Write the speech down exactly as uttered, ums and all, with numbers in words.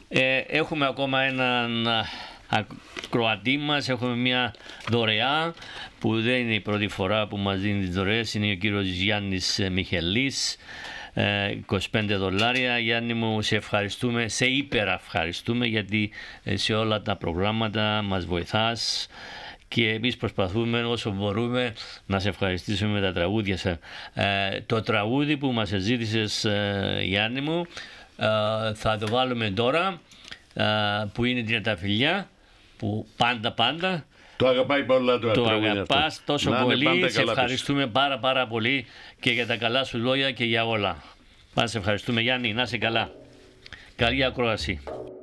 Ε, έχουμε ακόμα έναν ακροατή μας, έχουμε μια δωρεά που δεν είναι η πρώτη φορά που μας δίνει τις δωρεές, είναι ο κύριος Γιάννης Μιχελής, είκοσι πέντε δολάρια. Γιάννη μου, σε ευχαριστούμε, σε υπερευχαριστούμε, γιατί σε όλα τα προγράμματα μας βοηθάς και εμείς προσπαθούμε όσο μπορούμε να σε ευχαριστήσουμε με τα τραγούδια σας. Ε, το τραγούδι που μας ζήτησες, ε, Γιάννη μου, ε, θα το βάλουμε τώρα, ε, που είναι την Τριανταφυλλιά, που πάντα πάντα το αγαπάει πολλά το, το αγαπάς τόσο να πολύ. Σε ευχαριστούμε πάρα πάρα πολύ και για τα καλά σου λόγια και για όλα. Πάντα σε ευχαριστούμε, Γιάννη, να είσαι καλά. Καλή ακρόαση.